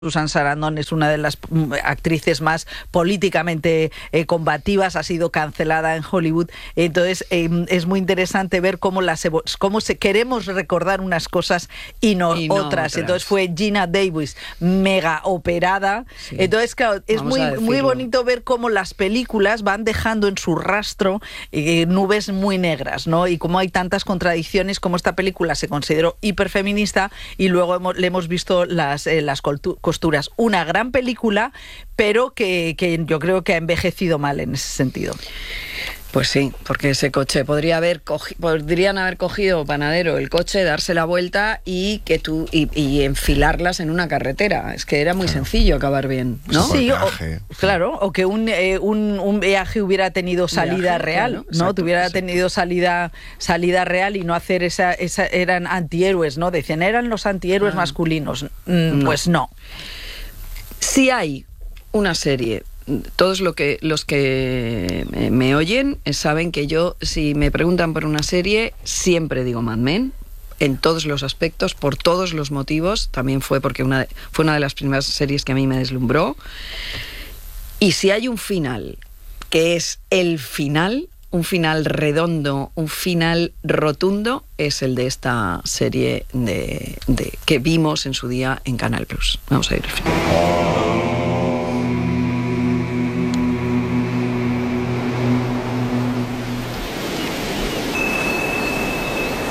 Susan Sarandon es una de las actrices más políticamente combativas, ha sido cancelada en Hollywood. Entonces es muy interesante ver cómo queremos recordar unas cosas y no otras. Entonces fue Geena Davis mega operada. Sí. Entonces, claro, es muy bonito ver cómo las películas van dejando en su rastro nubes muy negras, ¿no? Y cómo hay tantas contradicciones, como esta película se consideró hiperfeminista y luego le hemos visto las costuras. Una gran película, pero que yo creo que ha envejecido mal en ese sentido. Pues sí, porque ese coche podrían haber cogido, Panadero, el coche, darse la vuelta y enfilarlas en una carretera. Es que era muy sencillo acabar bien, ¿no? Sí, claro, o que un viaje hubiera tenido salida real, claro, ¿no? Tuviera tenido salida real y no hacer eran antihéroes, ¿no? Decían, eran los antihéroes masculinos. Pues no. Si hay una serie, todos los que me oyen saben que yo, si me preguntan por una serie, siempre digo Mad Men, en todos los aspectos, por todos los motivos. También fue porque fue una de las primeras series que a mí me deslumbró. Y si hay un final, que es el final, un final redondo, un final rotundo, es el de esta serie que vimos en su día en Canal Plus. Vamos a ir al final.